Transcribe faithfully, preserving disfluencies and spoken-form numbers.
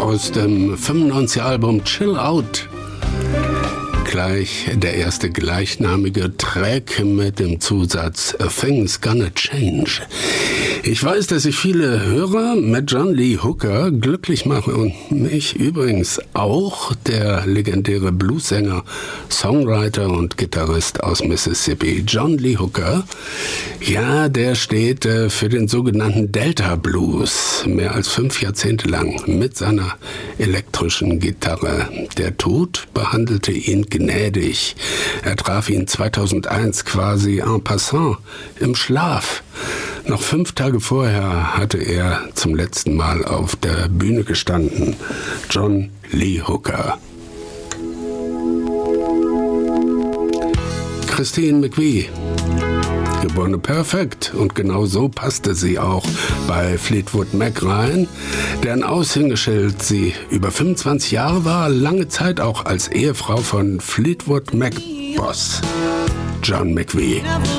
aus dem fünfundneunziger Album Chill Out. Gleich der erste gleichnamige Track mit dem Zusatz A Thing's Gonna Change. Ich weiß, dass ich viele Hörer mit John Lee Hooker glücklich mache und mich übrigens auch. Der legendäre Bluessänger, Songwriter und Gitarrist aus Mississippi, John Lee Hooker, ja, der steht äh, für den sogenannten Delta Blues mehr als fünf Jahrzehnte lang mit seiner elektrischen Gitarre. Der Tod behandelte ihn gnädig. Er traf ihn zweitausendeins quasi en passant im Schlaf. Noch fünf Tage vorher hatte er zum letzten Mal auf der Bühne gestanden. John Lee Hooker. Christine McVie, geborene Perfect, und genau so passte sie auch bei Fleetwood Mac rein, deren Aushängeschild sie über fünfundzwanzig Jahre war, lange Zeit auch als Ehefrau von Fleetwood Mac Boss John McVie.